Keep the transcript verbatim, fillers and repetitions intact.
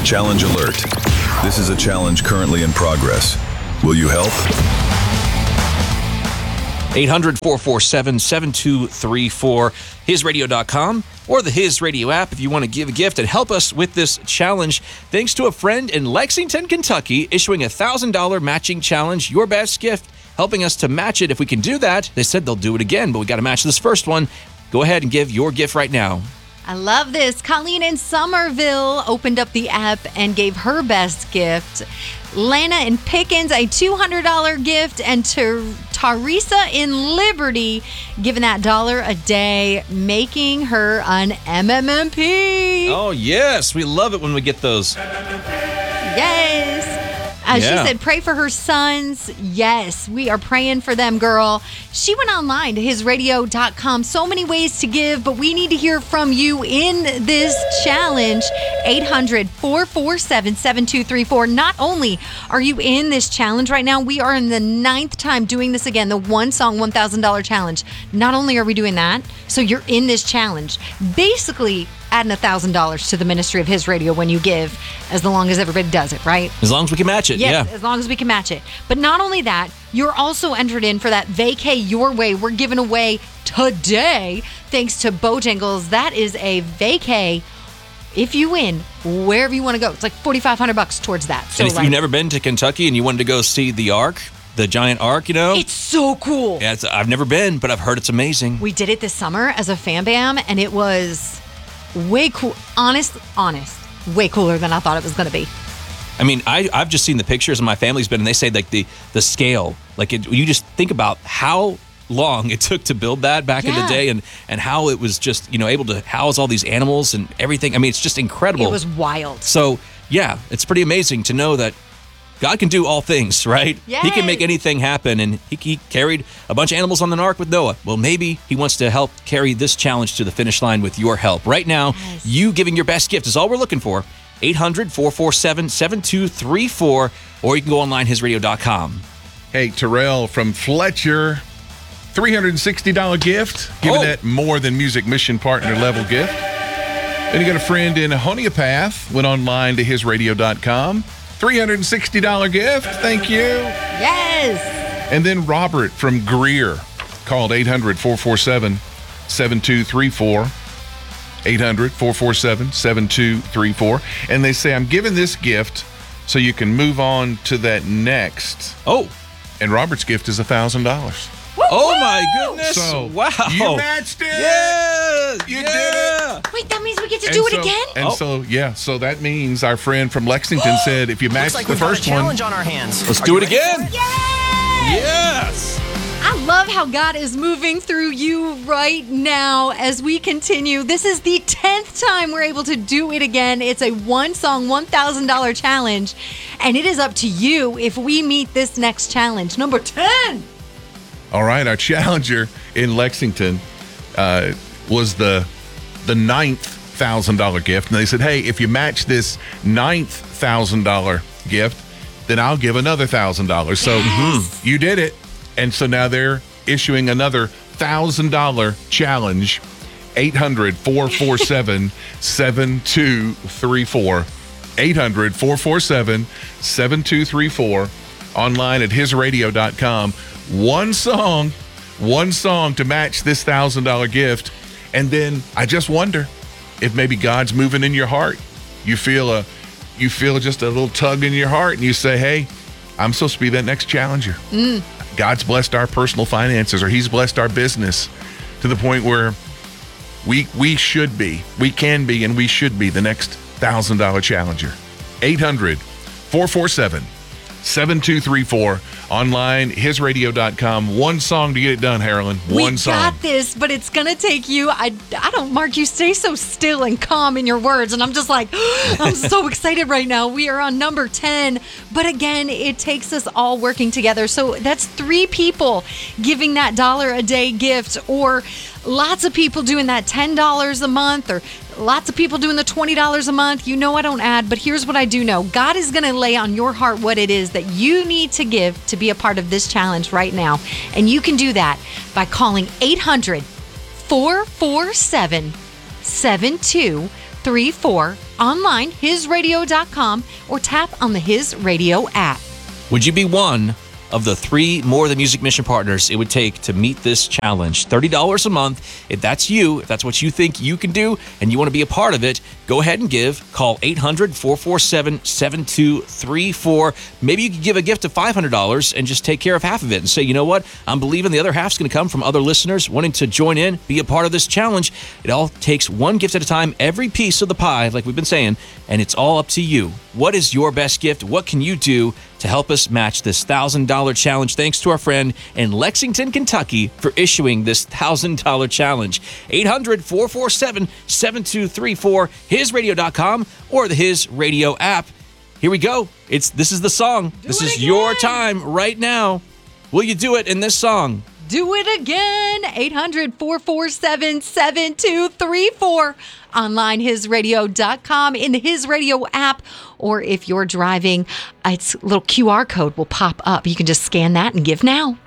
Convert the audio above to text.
Challenge alert. This is a challenge currently in progress. Will you help? eight hundred, four four seven, seven two three four, his radio dot com, or the His Radio app if you want to give a gift and help us with this challenge. Thanks to a friend in Lexington, Kentucky, issuing a one thousand dollars matching challenge, your best gift, helping us to match it. If we can do that, they said they'll do it again, but we got to match this first one. Go ahead and give your gift right now. I love this. Colleen in Somerville opened up the app and gave her best gift. Lana in Pickens, a two hundred dollars gift. And to Teresa in Liberty, giving that dollar a day, making her an M M M P. Oh, yes. We love it when we get those. Yes. Uh, Yeah. She said, pray for her sons. Yes, we are praying for them, girl. She went online to his radio dot com. So many ways to give, but we need to hear from you in this challenge. eight hundred, four four seven, seven two three four. Not only are you in this challenge right now, we are in the ninth time doing this again, the one song, one thousand dollars challenge. Not only are we doing that, so you're in this challenge. Basically, adding one thousand dollars to the ministry of His Radio when you give, as long as everybody does it, right? As long as we can match it, Yes, yeah. as long as we can match it. But not only that, you're also entered in for that Vacay Your Way. We're giving away today, thanks to Bojangles. That is a vacay. If you win, wherever you want to go, it's like forty-five hundred bucks towards that. So And if like, you've never been to Kentucky and you wanted to go see the Ark, the giant Ark, you know? it's so cool. Yeah, it's, I've never been, but I've heard it's amazing. We did it this summer as a fan bam, and it was way cool. Honest, honest, way cooler than I thought it was going to be. I mean, I, I've just seen the pictures, and my family's been, and they say like the the scale, like it, you just think about how long it took to build that back in the Yeah. day, and and how it was just, you know, able to house all these animals and everything. I mean, it's just incredible. It was wild. So yeah, it's pretty amazing to know that God can do all things, right? He can Yes. make anything happen, and he, he carried a bunch of animals on the ark with Noah. Well, maybe he wants to help carry this challenge to the finish line with your help. Right now, Yes. you giving your best gift is all we're looking for. eight hundred, four four seven, seven two three four, or you can go online, his radio dot com. Hey, Terrell from Fletcher, three hundred sixty dollars gift, giving Oh. that more than music mission partner level gift. And you got a friend in Honiopath, went online to his radio dot com, three hundred sixty dollars gift, thank you. Yes. And then Robert from Greer called eight hundred, four four seven, seven two three four. eight hundred, four four seven, seven two three four. And they say, I'm giving this gift so you can move on to that next. Oh, And Robert's gift is one thousand dollars. oh my goodness. So wow. you matched it. Yeah. You yeah. did it. Wait, that means we get to And do so- it again? And Oh. so, yeah, so that means our friend from Lexington said if you match Looks like the we've got a first one, challenge on our hands. Let's Are do you it ready for again. Yay! Yes. I love how God is moving through you right now as we continue. This is the tenth time we're able to do it again. It's a one-song, one thousand dollars challenge, and it is up to you if we meet this next challenge. Number ten. all right, our challenger in Lexington uh, was the the ninth thousand dollar gift, and they said, "Hey, if you match this ninth thousand dollar gift, then I'll give another thousand dollars." So Yes. you did it, and so now they're issuing another thousand dollar challenge. eight hundred, four four seven, seven two three four. eight hundred, four four seven, seven two three four. Online at his radio dot com. One song, one song to match this one thousand dollar gift. And then I just wonder if maybe God's moving in your heart. You feel a, you feel just a little tug in your heart, and you say, hey, I'm supposed to be that next challenger. Mm. God's blessed our personal finances, or he's blessed our business to the point where we we should be, we can be, and we should be the next one thousand dollar challenger. eight hundred, four four seven, seven two three four. Online, his radio dot com. One song to get it done, Harlan. One we song. got this, but it's going to take you. I, I don't, Mark, you stay so still and calm in your words. And I'm just like, I'm so excited right now. We are on number ten. But again, it takes us all working together. So that's three people giving that dollar a day gift, or lots of people doing that ten dollars a month, or lots of people doing the twenty dollars a month. You know I don't add, but here's what I do know. God is going to lay on your heart what it is that you need to give to be a part of this challenge right now. And you can do that by calling eight hundred, four four seven, seven two three four. online, his radio dot com, or tap on the His Radio app. Would you be one of the three More Than Music Mission partners it would take to meet this challenge? thirty dollars a month. If that's you, if that's what you think you can do and you want to be a part of it, go ahead and give. Call eight hundred, four four seven, seven two three four. Maybe you could give a gift of five hundred dollars and just take care of half of it and say, you know what, I'm believing the other half's going to come from other listeners wanting to join in, be a part of this challenge. It all takes one gift at a time, every piece of the pie, like we've been saying, and it's all up to you. What is your best gift? What can you do to help us match this one thousand dollars challenge? Thanks to our friend in Lexington, Kentucky for issuing this one thousand dollars challenge. eight hundred, four four seven, seven two three four, his radio dot com, or the His Radio app. Here we go. It's This is the song. Do this it is again. your time right now. Will you do it in this song? Do it again. eight hundred, four four seven, seven two three four. Online, his radio dot com, in the His Radio app, or if you're driving, its little Q R code will pop up. You can just scan that and give now.